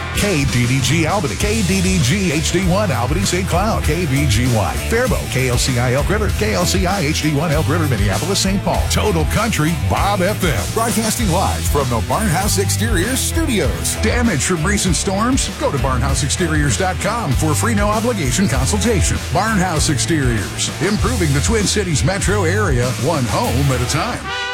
KDDG Albany, KDDG HD1 Albany St. Cloud, KBGY Faribault, KLCI Elk River, KLCI HD1 Elk River Minneapolis St. Paul, Total Country Bob FM. Broadcasting live from the Barnhouse Exteriors studios. Damage from recent storms? Go to barnhouseexteriors.com for a free no obligation consultation. Barnhouse Exteriors, improving the Twin Cities metro area one home at a time.